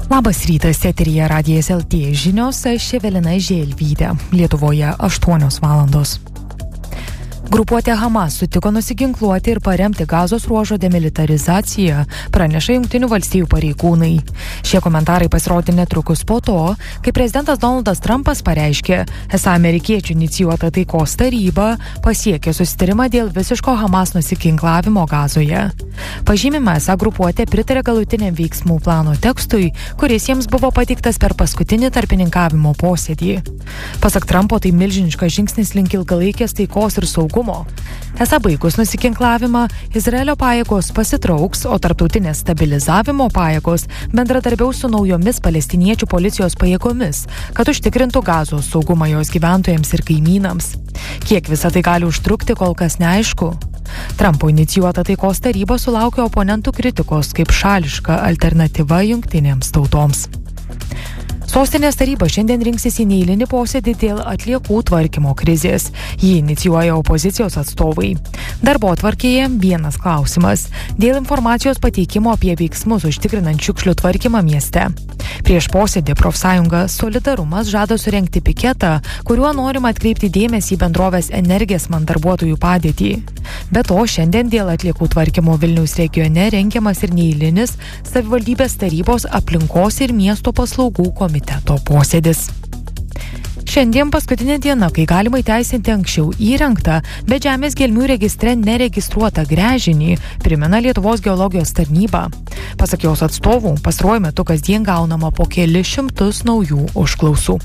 Labas rytas, eteryje Radijas LT žinios, aš Evelina Želvytė. Lietuvoje 8 valandos. Grupuotė Hamas sutiko nusiginkluoti ir paremti Gazos ruožo demilitarizaciją, praneša Jungtinių valstijų pareigūnai. Šie komentarai pasirodė netrukus po to, kai prezidentas Donaldas Trumpas pareiškė, esą amerikiečių inicijuota taikos taryba pasiekė susitarimą dėl visiško Hamas nusiginklavimo Gazoje. Pažymima, esą grupuotė pritarė galutiniam veiksmų plano tekstui, kuris jiems buvo pateiktas per paskutinį tarpininkavimo posėdį. Pasak Trumpo, tai milžiniškas žingsnis link ilgalaikės taikos ir saugumo. Esą baigus nusiginklavimą, Izraelio pajėgos pasitrauks, o tarptautinės stabilizavimo pajėgos bendradarbiaus su naujomis palestiniečių policijos pajėgomis, kad užtikrintų Gazos saugumą jos gyventojams ir kaimynams. Kiek visą tai gali užtrukti, kol kas neaišku. Trumpo inicijuota taikos taryba sulaukė oponentų kritikos kaip šališka alternatyva jungtinėms tautoms. Sostinės taryba šiandien rinksis į neeilinį posėdį dėl atliekų tvarkymo krizės. Jį inicijuoja opozicijos atstovai. Darbotvarkėje vienas klausimas – dėl informacijos pateikimo apie veiksmus užtikrinant šiukšlių tvarkymą mieste. Prieš posėdį profsąjunga Solidarumas žada surengti piketą, kuriuo norima atkreipti dėmesį į bendrovės Energesman darbuotojų padėtį. Be to, šiandien dėl atliekų tvarkymo Vilniaus regione rengiamas ir neeilinis savivaldybės tarybos aplinkos ir miesto paslaugų komiteto posėdis. Šiandien paskutinė diena, kai galima įteisinti anksčiau įrengtą, bet žemės gelmių registre neregistruotą gręžinį, primena Lietuvos geologijos tarnyba. Pasak jos atstovų, pastaruoju metu kasdien gaunama po kelis šimtus naujų užklausų.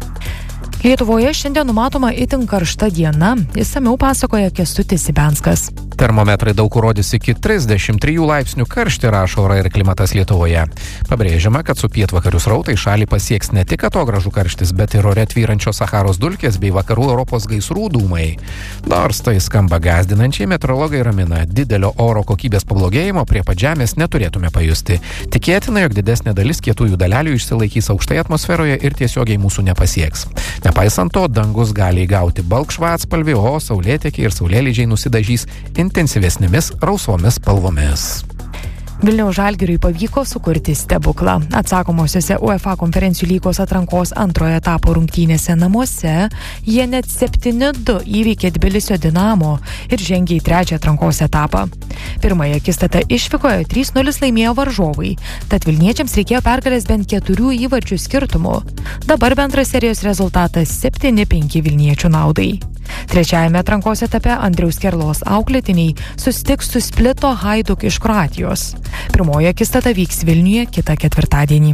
Lietuvoje šiandien numatoma itin karšta diena, išsamiau pasakoja Kęstutis Ibenskas. Termometrai daug kur rodys iki 33 laipsnių karštį, rašo Orai ir klimatas Lietuvoje. Pabrėžiama, kad su pietvakarių srautai šalį pasieks ne tik atogražų karštis, bet ir ore tvyrančios Sacharos dulkės bei vakarų Europos gaisrų dūmai. Nors tai skamba gąsdinančiai, meteorologai ramina, didelio oro kokybės pablogėjimo prie pat žemės neturėtume pajusti. Tikėtina, jog didesnė dalis kietųjų dalelių išsilaikys aukštai atmosferoje ir tiesiogiai mūsų nepasieks. Nepaisant to, dangus gali įgauti balkšvą atspalvį, o saulėtekiai ir saulėlydžiai nusidažys intensyvesnėmis rausvomis spalvomis. Vilniaus Žalgiriui pavyko sukurti stebuklą. Atsakomosiose UEFA konferencijų lygos atrankos antrojo etapo rungtynėse namuose jie net 7-2 įveikė Tbilisio Dinamo ir žengė į trečią atrankos etapą. Pirmąją akistatą išvykoje 3-0 laimėjo varžovai, tad vilniečiams reikėjo pergalės bent 4 įvarčių skirtumu. Dabar bendras serijos rezultatas 7-5 vilniečių naudai. Trečiajame atrankos etape Andriaus Kerlos auklėtiniai susitiks su Splito Hajduk iš Kroatijos. Pirmoji akistata vyks Vilniuje kitą ketvirtadienį.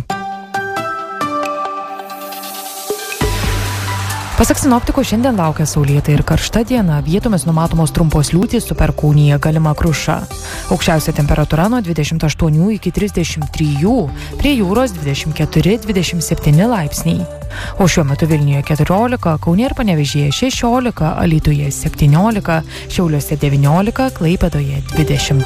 Pasak sinoptikų, šiandien laukia saulėta ir karšta diena, vietomis numatomos trumpos liūtys su perkūnija, galima kruša. Aukščiausia temperatūra nuo 28 iki 33, prie jūros 24-27 laipsniai. O šiuo metu Vilniuje 14, Kaune ir Panevėžyje 16, Alytuje 17, Šiauliuose 19, Klaipėdoje 20.